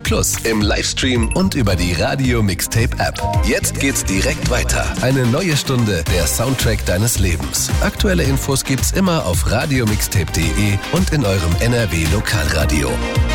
Plus, im Livestream und über die Radio Mixtape App. Jetzt geht's direkt weiter. Eine neue Stunde, der Soundtrack deines Lebens. Aktuelle Infos gibt's immer auf radiomixtape.de und in eurem NRW Lokalradio.